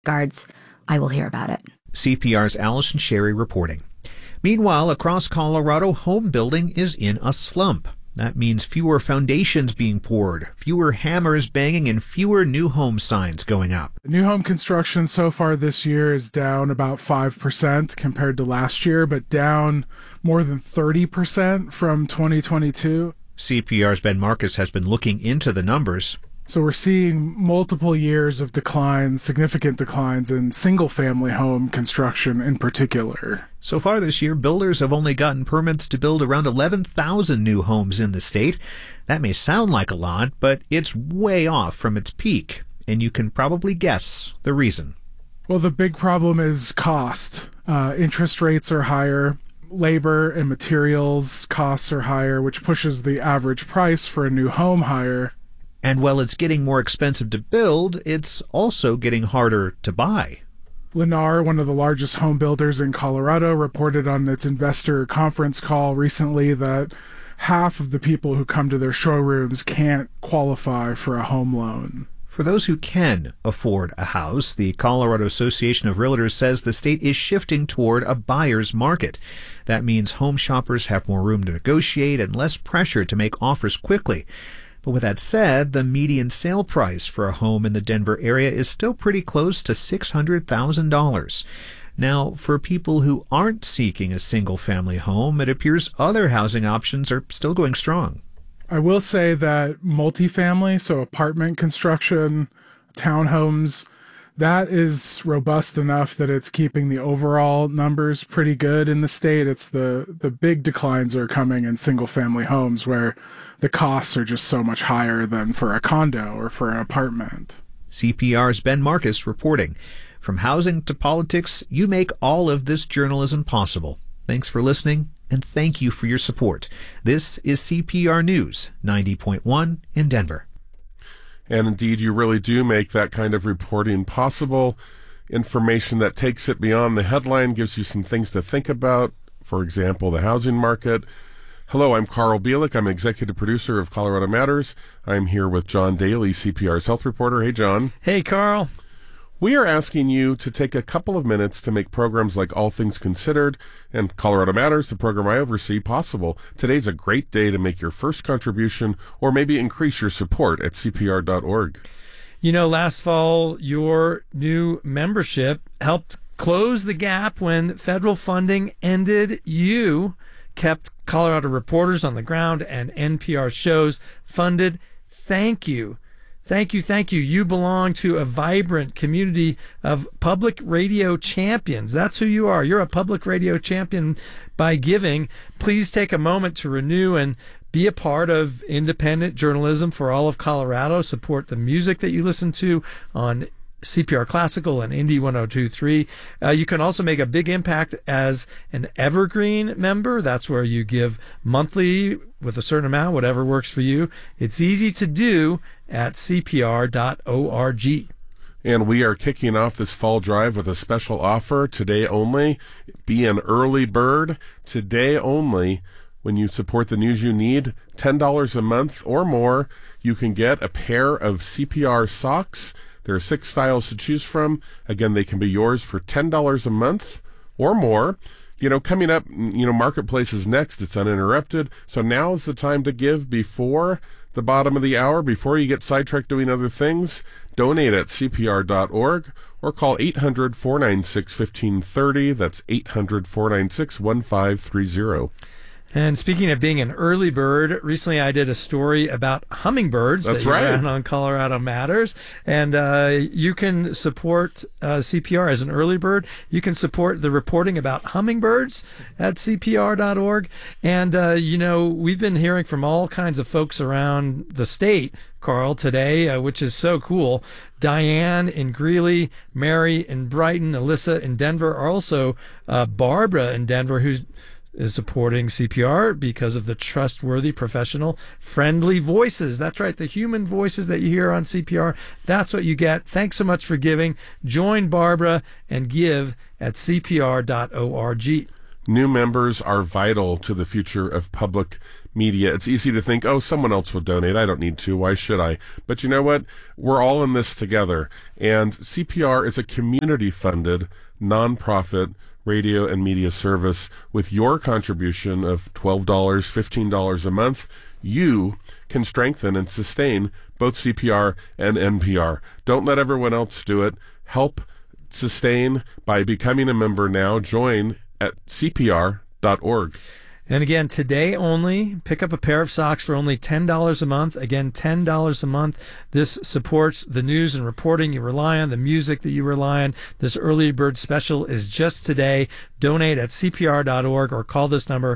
Guards, I will hear about it. CPR's Allison Sherry reporting. Meanwhile, across Colorado, home building is in a slump. That means fewer foundations being poured, fewer hammers banging, and fewer new home signs going up. New home construction so far this year is down about 5% compared to last year, but down more than 30% from 2022. CPR's Ben Marcus has been looking into the numbers. So we're seeing multiple years of declines, significant declines in single-family home construction in particular. So far this year, builders have only gotten permits to build around 11,000 new homes in the state. That may sound like a lot, but it's way off from its peak, and you can probably guess the reason. Well, the big problem is cost. Interest rates are higher. Labor and materials costs are higher, which pushes the average price for a new home higher. And while it's getting more expensive to build, it's also getting harder to buy. Lennar, one of the largest home builders in Colorado, reported on its investor conference call recently that half of the people who come to their showrooms can't qualify for a home loan. For those who can afford a house, the Colorado Association of Realtors says the state is shifting toward a buyer's market. That means home shoppers have more room to negotiate and less pressure to make offers quickly. But with that said, the median sale price for a home in the Denver area is still pretty close to $600,000. Now, for people who aren't seeking a single-family home, it appears other housing options are still going strong. I will say that multifamily, so apartment construction, townhomes, that is robust enough that it's keeping the overall numbers pretty good in the state. It's the big declines are coming in single-family homes where the costs are just so much higher than for a condo or for an apartment. CPR's Ben Marcus reporting. From housing to politics, you make all of this journalism possible. Thanks for listening, and thank you for your support. This is CPR News 90.1 in Denver. And indeed, you really do make that kind of reporting possible. Information that takes it beyond the headline, gives you some things to think about. For example, the housing market. Hello, I'm Carl Bielik. I'm executive producer of Colorado Matters. I'm here with John Daly, CPR's health reporter. Hey, John. Hey, Carl. We are asking you to take a couple of minutes to make programs like All Things Considered and Colorado Matters, the program I oversee, possible. Today's a great day to make your first contribution or maybe increase your support at CPR.org. You know, last fall, your new membership helped close the gap when federal funding ended. You kept Colorado reporters on the ground and NPR shows funded. Thank you. Thank you, thank you. You belong to a vibrant community of public radio champions. That's who you are. You're a public radio champion by giving. Please take a moment to renew and be a part of independent journalism for all of Colorado. Support the music that you listen to on CPR Classical and Indy 102.3. You can also make a big impact as an Evergreen member. That's where you give monthly with a certain amount, whatever works for you. It's easy to do at CPR.org. And we are kicking off this fall drive with a special offer today only. Be an early bird today only. When you support the news you need, $10 a month or more, you can get a pair of CPR socks. There are 6 styles to choose from. Again, they can be yours for $10 a month or more. You know, coming up, Marketplace is next. It's uninterrupted. So now is the time to give before the bottom of the hour, before you get sidetracked doing other things. Donate at CPR.org or call 800-496-1530. That's 800-496-1530. And speaking of being an early bird, recently I did a story about hummingbirds. That's that you right. ran on Colorado Matters. And you can support CPR as an early bird. You can support the reporting about hummingbirds at CPR.org. And, we've been hearing from all kinds of folks around the state, Carl, today, which is so cool. Diane in Greeley, Mary in Brighton, Alyssa in Denver, also Barbara in Denver, who's is supporting CPR because of the trustworthy, professional, friendly voices. That's right, the human voices that you hear on CPR. That's what you get. Thanks so much for giving. Join Barbara and give at CPR.org. New members are vital to the future of public media, it's easy to think, oh, someone else will donate. I don't need to. Why should I? But you know what? We're all in this together. And CPR is a community-funded, nonprofit radio and media service. With your contribution of $12, $15 a month, you can strengthen and sustain both CPR and NPR. Don't let everyone else do it. Help sustain by becoming a member now. Join at CPR.org. And again, today only, pick up a pair of socks for only $10 a month. Again, $10 a month. This supports the news and reporting you rely on, the music that you rely on. This early bird special is just today. Donate at CPR.org or call this number,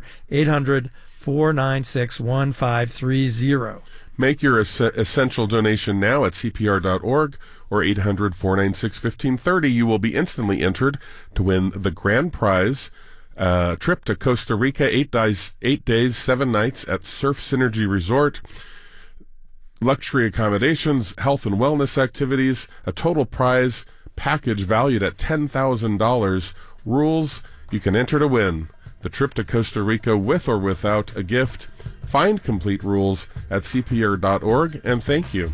800-496-1530. Make your essential donation now at CPR.org or 800-496-1530. You will be instantly entered to win the grand prize, trip to Costa Rica, 8 days, 7 nights at Surf Synergy Resort, luxury accommodations, health and wellness activities, a total prize package valued at $10,000. Rules: you can enter to win the trip to Costa Rica with or without a gift. Find complete rules at CPR.org, and thank you.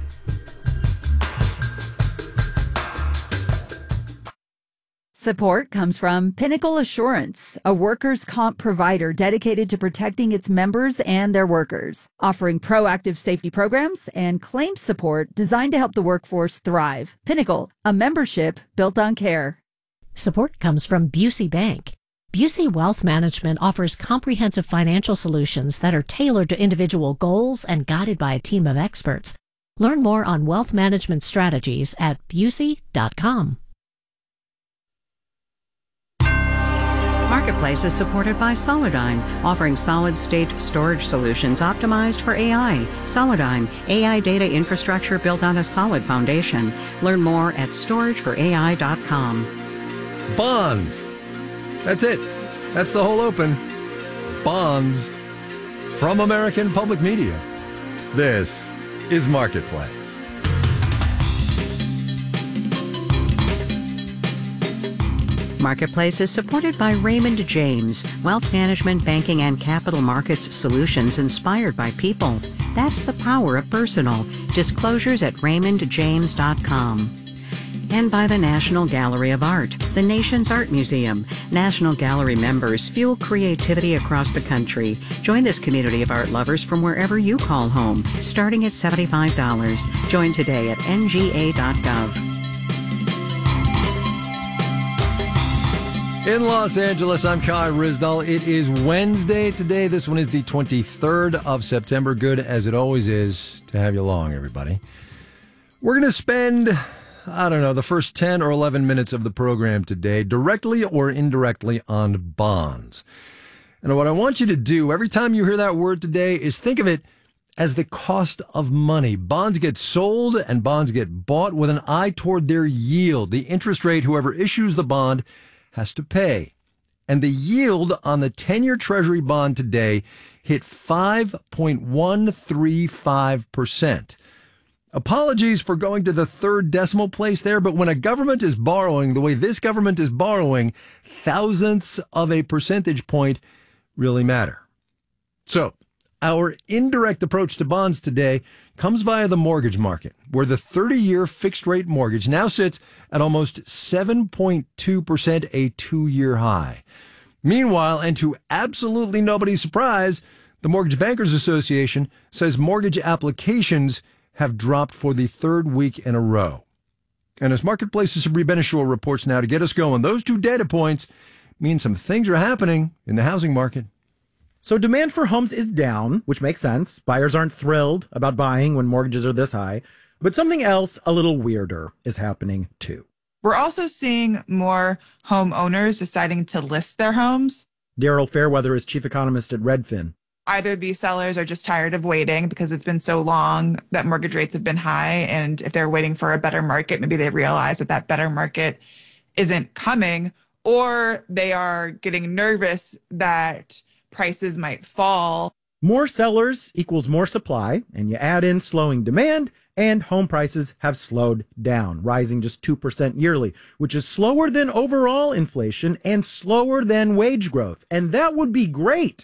Support comes from Pinnacle Assurance, a workers' comp provider dedicated to protecting its members and their workers, offering proactive safety programs and claims support designed to help the workforce thrive. Pinnacle, a membership built on care. Support comes from Busey Bank. Busey Wealth Management offers comprehensive financial solutions that are tailored to individual goals and guided by a team of experts. Learn more on wealth management strategies at busey.com. Marketplace is supported by Solidigm, offering solid-state storage solutions optimized for AI. Solidigm, AI data infrastructure built on a solid foundation. Learn more at storageforai.com. Bonds. That's it. That's the whole open. Bonds from American Public Media. This is Marketplace. Marketplace is supported by Raymond James, wealth management, banking, and capital markets solutions inspired by people. That's the power of personal. Disclosures at raymondjames.com. And by the National Gallery of Art, the nation's art museum. National Gallery members fuel creativity across the country. Join this community of art lovers from wherever you call home, starting at $75. Join today at nga.gov. In Los Angeles, I'm Kai Ryssdal. It is Wednesday today. This one is the 23rd of September. Good as it always is to have you along, everybody. We're going to spend, the first 10 or 11 minutes of the program today directly or indirectly on bonds. And what I want you to do every time you hear that word today is think of it as the cost of money. Bonds get sold and bonds get bought with an eye toward their yield, the interest rate whoever issues the bond has to pay. And the yield on the 10-year Treasury bond today hit 5.135%. Apologies for going to the third decimal place there, but when a government is borrowing the way this government is borrowing, thousandths of a percentage point really matter. So, our indirect approach to bonds today comes via the mortgage market, where the 30-year fixed-rate mortgage now sits at almost 7.2%, a two-year high. Meanwhile, and to absolutely nobody's surprise, the Mortgage Bankers Association says mortgage applications have dropped for the third week in a row. And as Marketplace's Sabri Benishore reports now to get us going, those two data points mean some things are happening in the housing market. So demand for homes is down, which makes sense. Buyers aren't thrilled about buying when mortgages are this high. But something else a little weirder is happening too. We're also seeing more homeowners deciding to list their homes. Daryl Fairweather is chief economist at Redfin. Either these sellers are just tired of waiting because it's been so long that mortgage rates have been high, and if they're waiting for a better market, maybe they realize that that better market isn't coming, or they are getting nervous that prices might fall. More sellers equals more supply, and you add in slowing demand, and home prices have slowed down, rising just 2% yearly, which is slower than overall inflation and slower than wage growth. And that would be great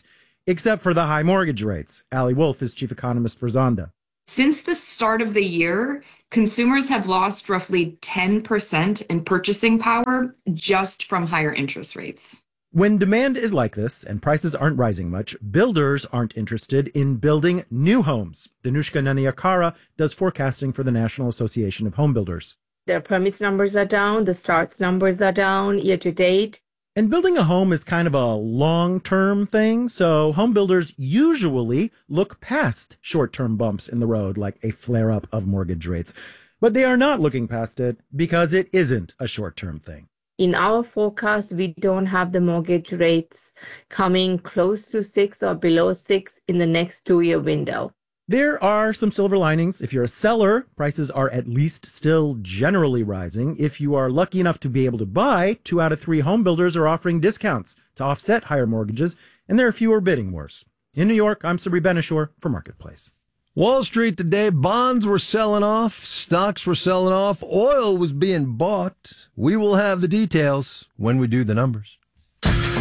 except for the high mortgage rates. Allie Wolf is chief economist for Zonda. Since the start of the year, consumers have lost roughly 10% in purchasing power just from higher interest rates. When demand is like this and prices aren't rising much, builders aren't interested in building new homes. Danushka Naniakara does forecasting for the National Association of Home Builders. Their permits numbers are down, the starts numbers are down year to date. And building a home is kind of a long-term thing, so home builders usually look past short-term bumps in the road like a flare-up of mortgage rates. But they are not looking past it because it isn't a short-term thing. In our forecast, we don't have the mortgage rates coming close to 6 or below 6 in the next 2-year window. There are some silver linings. If you're a seller, prices are at least still generally rising. If you are lucky enough to be able to buy, 2 out of 3 home builders are offering discounts to offset higher mortgages, and there are fewer bidding wars. In New York, I'm Sabri Benishore for Marketplace. Wall Street today, bonds were selling off, stocks were selling off, oil was being bought. We will have the details when we do the numbers.